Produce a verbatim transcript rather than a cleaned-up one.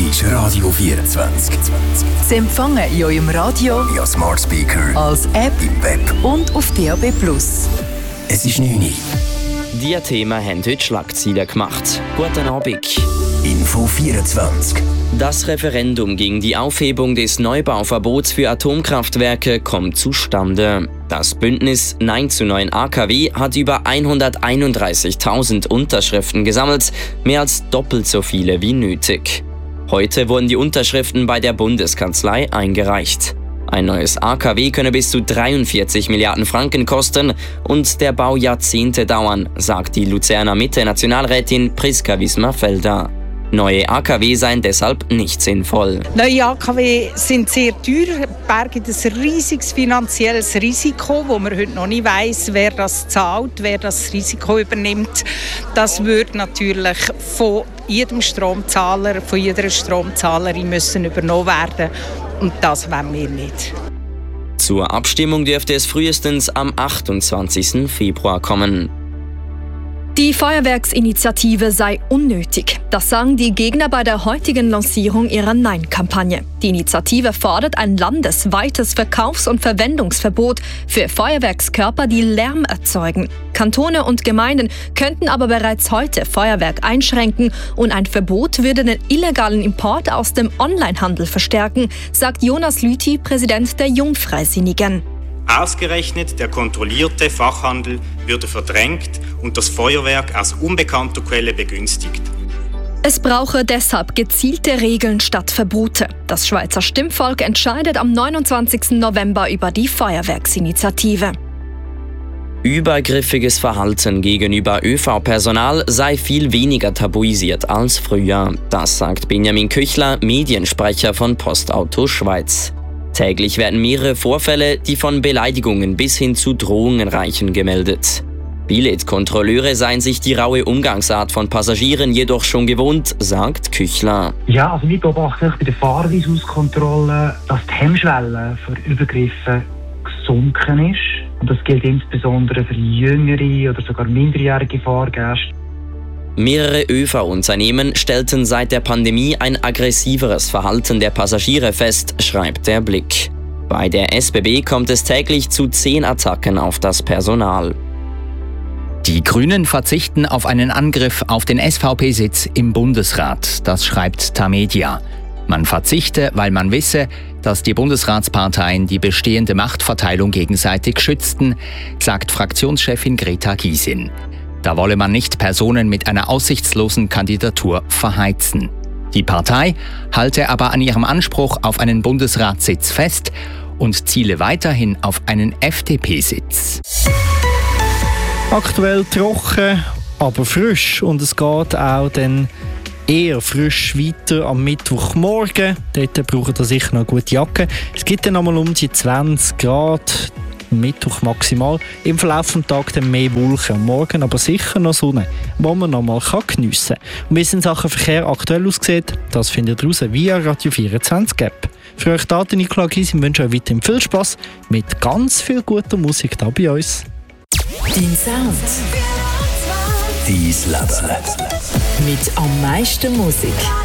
ist Radio vierundzwanzig. Sie empfangen in eurem Radio, via Smart Speaker, als App im Web und auf D A B plus. Es ist neun Uhr. Die Themen haben heute Schlagzeilen gemacht. Guten Abend. Info vierundzwanzig. Das Referendum gegen die Aufhebung des Neubauverbots für Atomkraftwerke kommt zustande. Das Bündnis Nein zu neuen A K W hat über hunderteinunddreißigtausend Unterschriften gesammelt, mehr als doppelt so viele wie nötig. Heute wurden die Unterschriften bei der Bundeskanzlei eingereicht. Ein neues A K W könne bis zu dreiundvierzig Milliarden Franken kosten und der Bau Jahrzehnte dauern, sagt die Luzerner Mitte-Nationalrätin Priska Wismar-Felder. Neue A K W seien deshalb nicht sinnvoll. Neue A K W sind sehr teuer, bergen ein riesiges finanzielles Risiko, wo man heute noch nicht weiss, wer das zahlt, wer das Risiko übernimmt. Das würde natürlich von jedem Stromzahler, von jeder Stromzahlerin müssen übernommen werden. Und das wollen wir nicht. Zur Abstimmung dürfte es frühestens am achtundzwanzigsten Februar kommen. Die Feuerwerksinitiative sei unnötig. Das sagen die Gegner bei der heutigen Lancierung ihrer Nein-Kampagne. Die Initiative fordert ein landesweites Verkaufs- und Verwendungsverbot für Feuerwerkskörper, die Lärm erzeugen. Kantone und Gemeinden könnten aber bereits heute Feuerwerk einschränken und ein Verbot würde den illegalen Import aus dem Onlinehandel verstärken, sagt Jonas Lüthi, Präsident der Jungfreisinnigen. Ausgerechnet der kontrollierte Fachhandel würde verdrängt und das Feuerwerk aus unbekannter Quelle begünstigt. Es brauche deshalb gezielte Regeln statt Verbote. Das Schweizer Stimmvolk entscheidet am neunundzwanzigsten November über die Feuerwerksinitiative. Übergriffiges Verhalten gegenüber ÖV-Personal sei viel weniger tabuisiert als früher. Das sagt Benjamin Küchler, Mediensprecher von Postauto Schweiz. Täglich werden mehrere Vorfälle, die von Beleidigungen bis hin zu Drohungen reichen, gemeldet. Billetkontrolleure seien sich die raue Umgangsart von Passagieren jedoch schon gewohnt, sagt Küchler. Ja, also wir beobachten bei der Fahrweisungskontrolle, dass die Hemmschwelle für Übergriffe gesunken ist. Und das gilt insbesondere für jüngere oder sogar minderjährige Fahrgäste. Mehrere ÖV-Unternehmen stellten seit der Pandemie ein aggressiveres Verhalten der Passagiere fest, schreibt der Blick. Bei der S B B kommt es täglich zu zehn Attacken auf das Personal. Die Grünen verzichten auf einen Angriff auf den S V P-Sitz im Bundesrat, das schreibt Tamedia. Man verzichte, weil man wisse, dass die Bundesratsparteien die bestehende Machtverteilung gegenseitig schützten, sagt Fraktionschefin Greta Gysin. Da wolle man nicht Personen mit einer aussichtslosen Kandidatur verheizen. Die Partei halte aber an ihrem Anspruch auf einen Bundesratssitz fest und ziele weiterhin auf einen F D P-Sitz. Aktuell trocken, aber frisch. Und es geht auch dann eher frisch weiter am Mittwochmorgen. Dort braucht ihr sicher noch eine gute Jacke. Es gibt dann einmal um die zwanzig Grad. Mittwoch maximal. Im Verlauf des Tages dann mehr Wolken. Am Morgen aber sicher noch Sonne, die man noch mal geniessen kann. Und wie es in Sachen Verkehr aktuell aussieht, das findet ihr raus via Radio vierundzwanzig App. Für euch Daten eingeklagt sind, wünsche euch weiterhin viel Spass mit ganz viel guter Musik hier bei uns. Dein Sound. Dein Leben. Mit am meisten Musik.